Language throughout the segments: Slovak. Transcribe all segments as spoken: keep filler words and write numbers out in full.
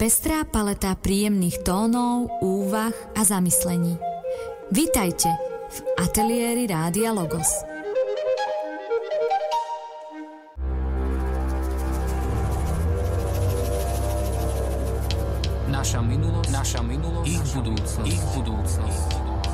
pestrá paleta príjemných tónov, úvah a zamyslení. Vitajte v ateliéri Rádia Logos. Naša minulosť, naša minulosť, ich budúcnosť, ich budúcnosť.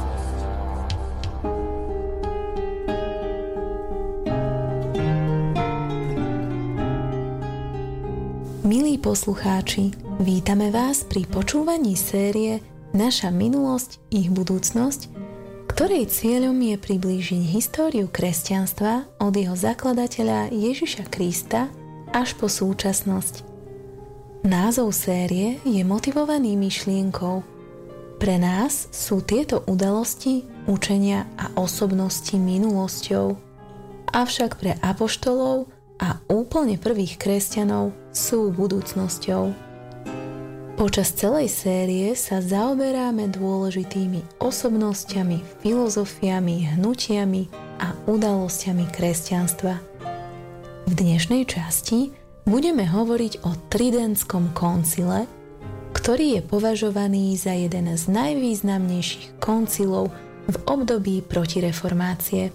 Milí poslucháči, vítame vás pri počúvaní série Naša minulosť, ich budúcnosť, ktorej cieľom je priblížiť históriu kresťanstva od jeho zakladateľa Ježiša Krista až po súčasnosť. Názov série je motivovaný myšlienkou. Pre nás sú tieto udalosti, učenia a osobnosti minulosťou, avšak pre apoštolov a úplne prvých kresťanov sú budúcnosťou. Počas celej série sa zaoberáme dôležitými osobnosťami, filozofiami, hnutiami a udalosťami kresťanstva. V dnešnej časti budeme hovoriť o Tridentskom koncile, ktorý je považovaný za jeden z najvýznamnejších koncilov v období protireformácie.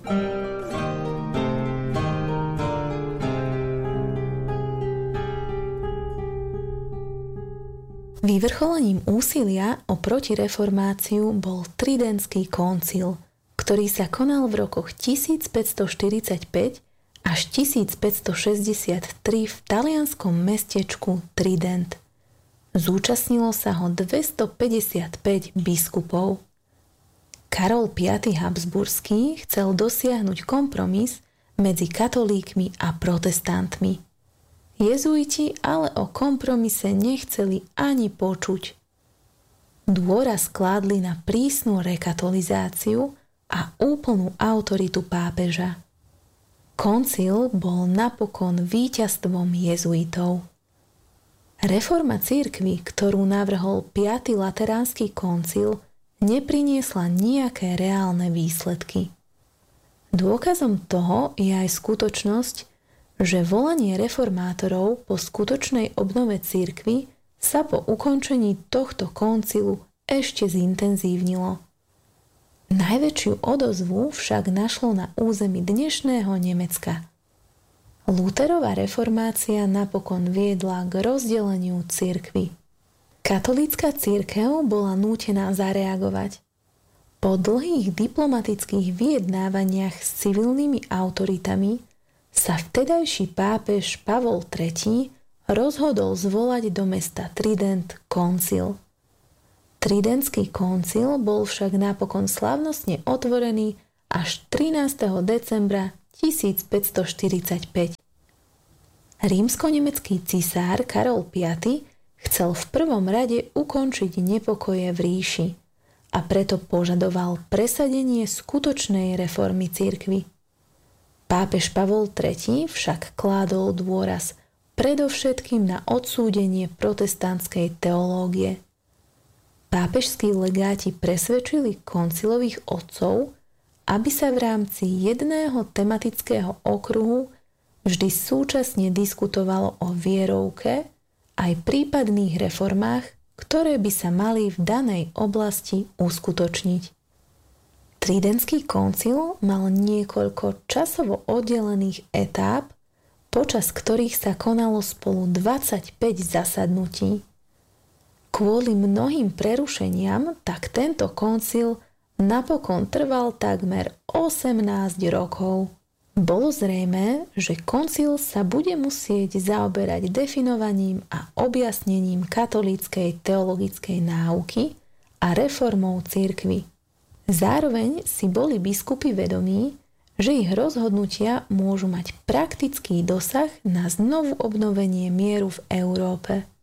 Vyvrcholením úsilia o protireformáciu bol Tridentský koncil, ktorý sa konal v rokoch tisícpäťstoštyridsaťpäť až tisícpäťstošesťdesiattri v talianskom mestečku Trident. Zúčastnilo sa ho dvestopäťdesiatpäť biskupov. Karol piaty Habsburský chcel dosiahnuť kompromis medzi katolíkmi a protestantmi. Jezuiti ale o kompromise nechceli ani počuť. Dôraz kládli na prísnu rekatolizáciu a úplnú autoritu pápeža. Koncil bol napokon víťazstvom jezuitov. Reforma cirkvi, ktorú navrhol piaty Lateránsky koncil, nepriniesla nejaké reálne výsledky. Dôkazom toho je aj skutočnosť, že volanie reformátorov po skutočnej obnove cirkvi sa po ukončení tohto koncilu ešte zintenzívnilo. Najväčšiu odozvu však našlo na území dnešného Nemecka. Lutherova reformácia napokon viedla k rozdeleniu cirkvi. Katolícka cirkev bola nútená zareagovať. Po dlhých diplomatických vyjednávaniach s civilnými autoritami sa vtedajší pápež Pavol tretí rozhodol zvolať do mesta Trident koncil. Tridentský koncil bol však napokon slávnostne otvorený až trinásteho decembra tisícpäťstoštyridsaťpäť. Rímsko-nemecký cisár Karol piaty chcel v prvom rade ukončiť nepokoje v ríši a preto požadoval presadenie skutočnej reformy cirkvi. Pápež Pavol tretí však kládol dôraz predovšetkým na odsúdenie protestantskej teológie. Pápežskí legáti presvedčili koncilových otcov, aby sa v rámci jedného tematického okruhu vždy súčasne diskutovalo o vierovke aj prípadných reformách, ktoré by sa mali v danej oblasti uskutočniť. Tridentský koncil mal niekoľko časovo oddelených etáp, počas ktorých sa konalo spolu dvadsaťpäť zasadnutí. Kvôli mnohým prerušeniam tak tento koncil napokon trval takmer osemnásť rokov. Bolo zrejmé, že koncil sa bude musieť zaoberať definovaním a objasnením katolíckej teologickej náuky a reformou cirkvi. Zároveň si boli biskupy vedomí, že ich rozhodnutia môžu mať praktický dosah na znovu obnovenie mieru v Európe.